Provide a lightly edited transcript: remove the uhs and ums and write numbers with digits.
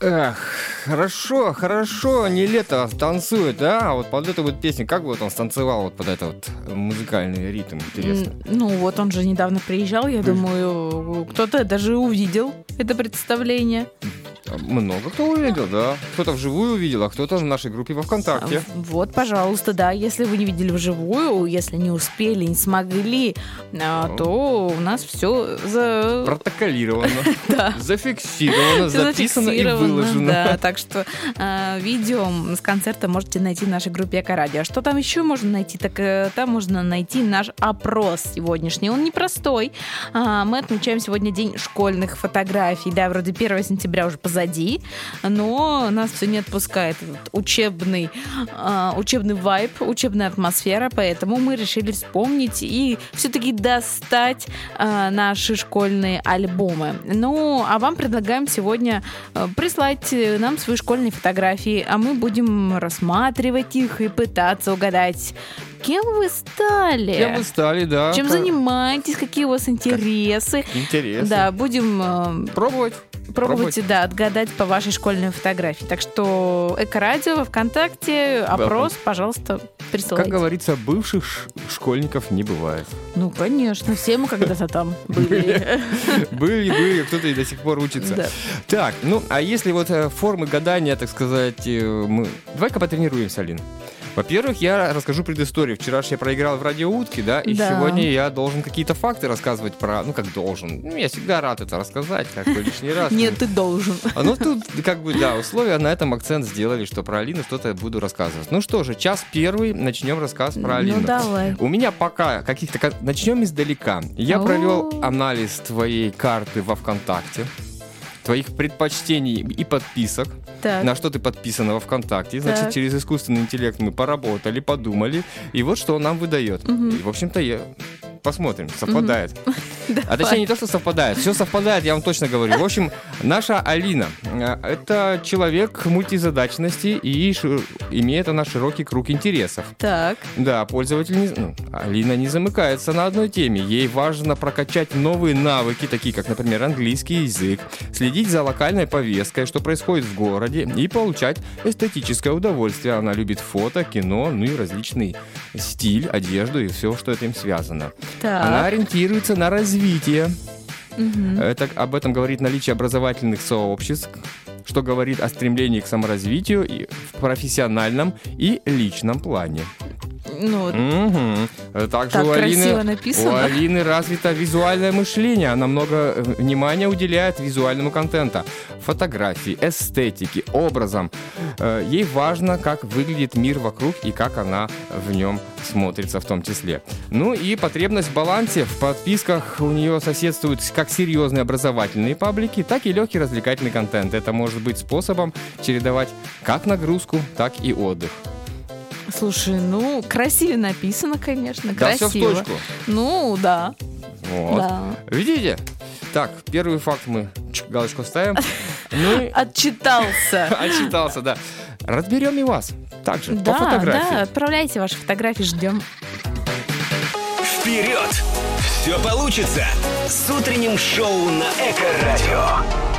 Эх, хорошо, не лето танцует, да? А вот под эту вот песню, как бы вот он станцевал вот под этот вот музыкальный ритм, интересно? Ну вот он же недавно приезжал, я думаю, кто-то даже увидел это представление. Много кто увидел, да. Кто-то вживую увидел, а кто-то в нашей группе во ВКонтакте. Вот, пожалуйста, да. Если вы не видели вживую, если не успели, не смогли, то у нас все протоколировано, зафиксировано, записано и выложено. Да, так что видео с концерта можете найти в нашей группе Эко-радио. Что там еще можно найти? Так там можно найти наш опрос сегодняшний. Он непростой. Мы отмечаем сегодня день школьных фотографий. Да, вроде 1 сентября уже позади, но нас все не отпускает этот учебный вайб, учебная атмосфера, поэтому мы решили вспомнить и все-таки достать наши школьные альбомы. Ну, а вам предлагаем сегодня прислать нам свои школьные фотографии, а мы будем рассматривать их и пытаться угадать, кем вы стали. Кем вы стали, да. Чем занимаетесь, какие у вас интересы. Интересы. Да, будем пробовать, да, отгадать по вашей школьной фотографии. Так что Эко-радио во ВКонтакте, опрос, пожалуйста, присылайте. Как говорится, бывших школьников не бывает. Ну, конечно, все мы когда-то там были. Были, кто-то и до сих пор учится. Да. Так, ну, а если вот формы гадания, так сказать, давай-ка потренируемся, Алин. Во-первых, я расскажу предысторию. Вчера же я проиграл в радиоутке, да, и сегодня я должен какие-то факты рассказывать про... Ну, как должен. Я всегда рад это рассказать, как бы лишний раз. Нет, ты должен. Ну, тут, как бы, да, условия на этом акцент сделали, что про Алину что-то буду рассказывать. Ну что же, час первый, начнем рассказ про Алину. Ну, давай. У меня пока каких-то... Начнем издалека. Я провел анализ твоей карты во ВКонтакте, твоих предпочтений и подписок. Так. На что ты подписана во ВКонтакте. Значит, через искусственный интеллект мы поработали, подумали. И вот что он нам выдает. И, в общем-то, посмотрим, совпадает. А точнее, не то, что совпадает. Все совпадает, я вам точно говорю. В общем, наша Алина — это человек мультизадачности и имеет она широкий круг интересов. Так. Да, пользователь Алина не замыкается на одной теме. Ей важно прокачать новые навыки, такие как, например, английский язык, следить за локальной повесткой, что происходит в городе, и получать эстетическое удовольствие. Она любит фото, кино, ну и различный стиль, одежду и все, что этим связано. Так. Она ориентируется на развитие. Об этом говорит наличие образовательных сообществ, что говорит о стремлении к саморазвитию и в профессиональном и личном плане. Также так красиво написано. У Алины развито визуальное мышление. Она много внимания уделяет визуальному контенту, фотографии, эстетике, образам. Ей важно, как выглядит мир вокруг и как она в нем смотрится в том числе. Ну и потребность в балансе. В подписках у нее соседствуют как серьезные образовательные паблики, так и легкий развлекательный контент. Это может быть способом чередовать как нагрузку, так и отдых. Слушай, красиво написано, конечно, да, красиво. Все в точку. Ну, да. Вот. Да. Видите? Так, первый факт мы галочку ставим. Отчитался. Отчитался, да. Разберем и вас также по фотографии. Да, отправляйте ваши фотографии, ждем. Вперед! Все получится! С утренним шоу на Эко-радио.